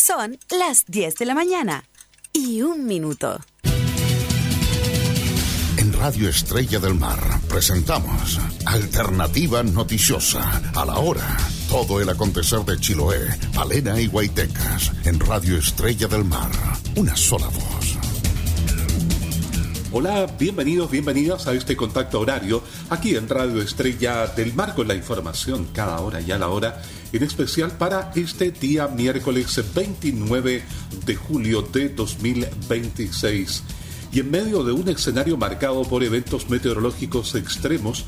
Son las 10 de la mañana y 1 minuto. En Radio Estrella del Mar presentamos Alternativa Noticiosa a la hora. Todo el acontecer de Chiloé, Palena y Guaitecas. En Radio Estrella del Mar, una sola voz. Hola, bienvenidos, bienvenidas a este contacto horario aquí en Radio Estrella del Mar con la información cada hora y a la hora, en especial para este día miércoles 29 de julio de 2026. Y en medio de un escenario marcado por eventos meteorológicos extremos,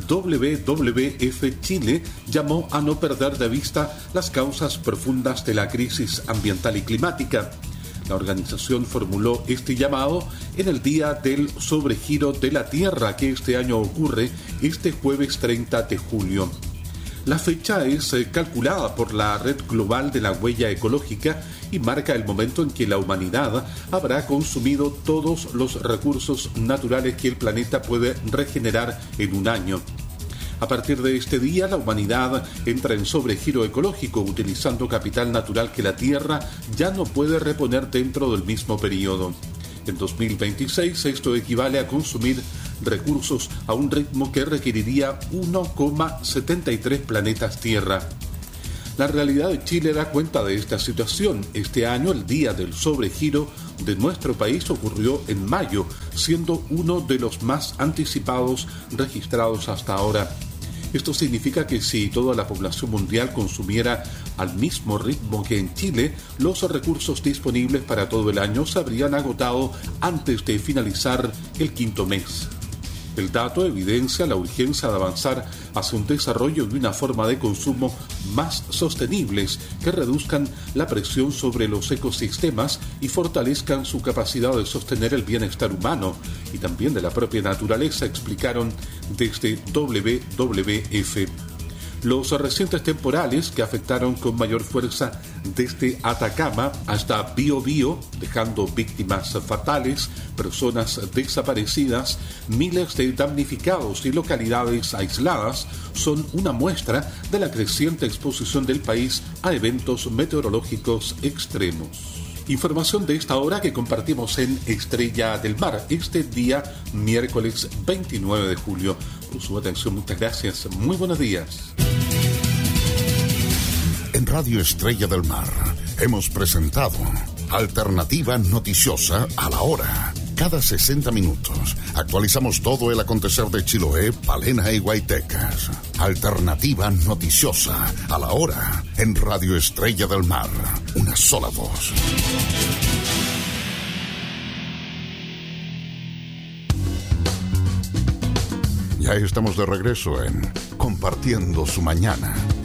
WWF Chile llamó a no perder de vista las causas profundas de la crisis ambiental y climática. La organización formuló este llamado en el Día del Sobregiro de la Tierra, que este año ocurre este jueves 30 de julio. La fecha es calculada por la Red Global de la Huella Ecológica y marca el momento en que la humanidad habrá consumido todos los recursos naturales que el planeta puede regenerar en un año. A partir de este día, la humanidad entra en sobregiro ecológico, utilizando capital natural que la Tierra ya no puede reponer dentro del mismo periodo. En 2026, esto equivale a consumir recursos a un ritmo que requeriría 1,73 planetas Tierra. La realidad de Chile da cuenta de esta situación. Este año, el día del sobregiro de nuestro país ocurrió en mayo, siendo uno de los más anticipados registrados hasta ahora. Esto significa que si toda la población mundial consumiera al mismo ritmo que en Chile, los recursos disponibles para todo el año se habrían agotado antes de finalizar el quinto mes. El dato evidencia la urgencia de avanzar hacia un desarrollo y una forma de consumo más sostenibles que reduzcan la presión sobre los ecosistemas y fortalezcan su capacidad de sostener el bienestar humano y también de la propia naturaleza, explicaron desde WWF. Los recientes temporales que afectaron con mayor fuerza desde Atacama hasta Biobío, dejando víctimas fatales, personas desaparecidas, miles de damnificados y localidades aisladas, son una muestra de la creciente exposición del país a eventos meteorológicos extremos. Información de esta hora que compartimos en Estrella del Mar, este día miércoles 29 de julio. Por su atención, muchas gracias. Muy buenos días. En Radio Estrella del Mar hemos presentado Alternativa Noticiosa a la hora. Cada 60 minutos actualizamos todo el acontecer de Chiloé, Palena y Guaitecas. Alternativa Noticiosa a la hora en Radio Estrella del Mar. Una sola voz. Ya estamos de regreso en Compartiendo su Mañana.